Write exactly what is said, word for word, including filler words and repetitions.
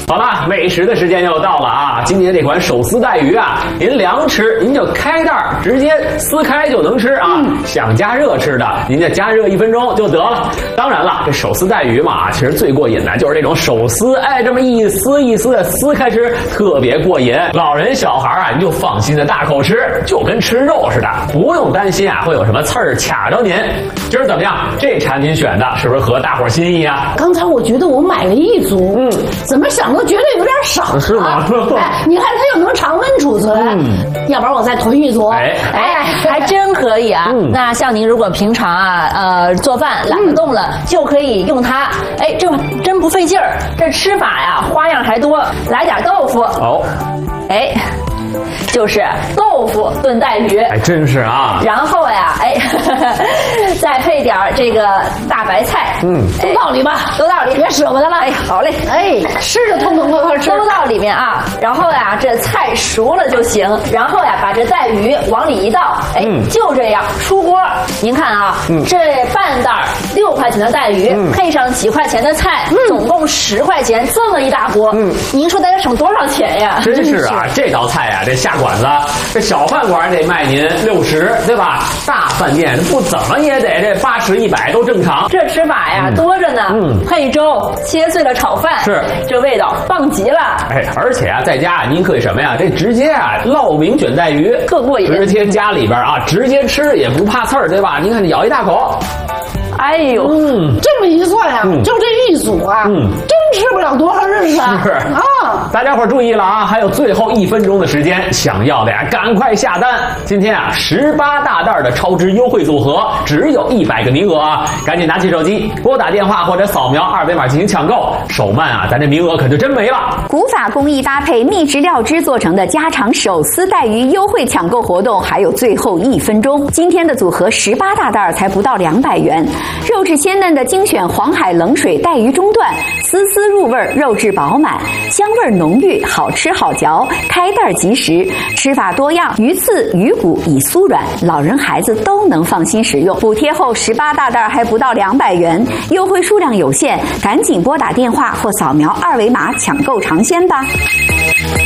好了，美食的时间又到了啊！今年这款手撕带鱼啊，您凉吃您就开袋直接撕开就能吃啊。嗯、想加热吃的，您就加热一分钟就得了。当然了，这手撕带鱼嘛，其实最过瘾的就是这种手撕，哎，这么一丝一丝的撕开吃，特别过瘾。老人小孩啊，您就放心的大口吃，就跟吃肉似的，不用担心啊会有什么刺儿卡着您。今儿怎么样？这产品选的是不是合大伙心意啊？ 刚才我觉得我买了一组，嗯，怎么想都觉得有点少， 是吗？ 哎，你看它又能常温储存，嗯、要不然我再囤一组。 哎哎，还真可以啊！嗯、那像您如果平常啊，呃，做饭懒得动了，嗯、就可以用它。哎，这真不费劲儿。这吃法呀，花样还多。来点豆腐。哦，哎。就是豆腐炖带鱼， 还真是啊。 然后呀，哎，呵呵再配点这个大白菜， 嗯，都到里吧， 都到里， 别舍不得了。 哎，好嘞， 哎，吃着痛痛快快吃， 都到里面啊。然后呀，这菜熟了就行。然后呀，把这带鱼往里一倒，哎，嗯、就这样出锅。您看啊，嗯、这半袋六块钱的带鱼，嗯、配上几块钱的菜，嗯、总共十块钱，这么一大锅，嗯，您说得省多少钱呀？ 真是啊，这道菜呀，这下馆子，这小饭馆得卖您六十，对吧？大饭店不怎么也得这八十一百都正常。 这吃法呀、嗯、多着呢，嗯，配粥，切碎了炒饭， 是这味道棒极了。 哎，而且啊，在家您可以什么呀？这直接啊烙饼卷带鱼， 特过瘾。 直接家里边啊，直接吃也不怕刺儿，对吧？您看，你咬一大口。 哎呦， 嗯，这么一算呀、啊，嗯、就这一组啊，嗯，真吃不了多少日子啊！ 是啊，大家伙注意了啊，还有最后一分钟的时间，想要的呀，赶快下单！今天啊，十八大袋的超值优惠组合，只有一百个名额啊，赶紧拿起手机，拨打电话或者扫描二维码进行抢购，手慢啊，咱这名额可就真没了。 古法工艺搭配秘制料汁做成的家常手撕带鱼优惠抢购活动，还有最后一分钟，今天的组合十八大袋才不到两百元。肉质鲜嫩的精选黄海冷水带鱼中段，丝丝入味，肉质饱满，香味浓郁，好吃好嚼，开袋即食。吃法多样，鱼刺鱼骨已酥软，老人孩子都能放心食用。补贴后十八大袋还不到两百元，优惠数量有限，赶紧拨打电话或扫描二维码抢购尝鲜吧。